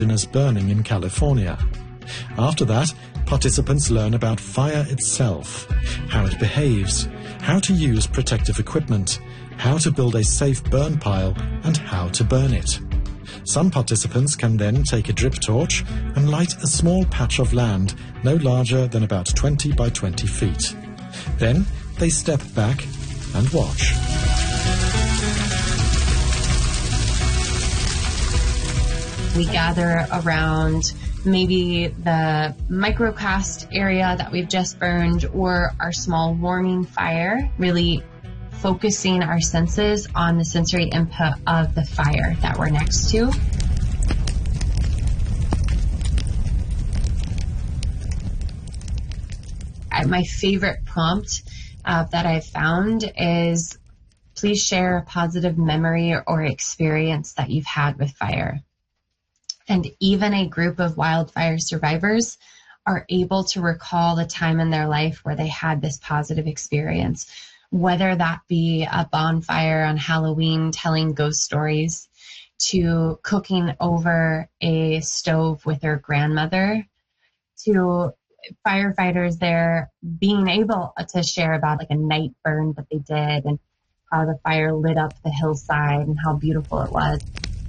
indigenous burning in California. After that, participants learn about fire itself, how it behaves, how to use protective equipment, how to build a safe burn pile, and how to burn it. Some participants can then take a drip torch and light a small patch of land no larger than about 20 by 20 feet. Then they step back and watch. We gather around maybe the microcast area that we've just burned or our small warming fire, really focusing our senses on the sensory input of the fire that we're next to. My favorite prompt that I've found is, please share a positive memory or experience that you've had with fire. And even a group of wildfire survivors are able to recall the time in their life where they had this positive experience, whether that be a bonfire on Halloween telling ghost stories, to cooking over a stove with their grandmother, to firefighters there being able to share about like a night burn that they did and how the fire lit up the hillside and how beautiful it was.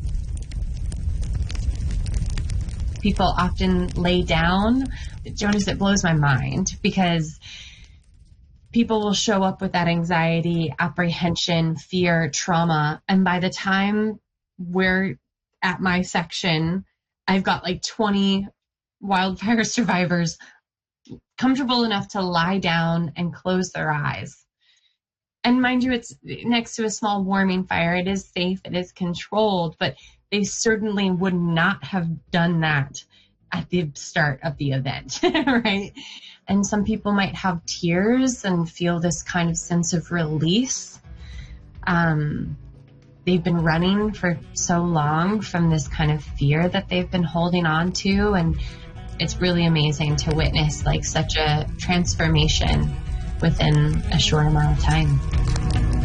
People often lay down. Jonas, it blows my mind because people will show up with that anxiety, apprehension, fear, trauma. And by the time we're at my section, I've got like 20 wildfire survivors comfortable enough to lie down and close their eyes. And mind you, it's next to a small warming fire. It is safe, it is controlled, but they certainly would not have done that at the start of the event, right? And some people might have tears and feel this kind of sense of release. They've been running for so long from this kind of fear that they've been holding on to, and it's really amazing to witness like such a transformation within a short amount of time.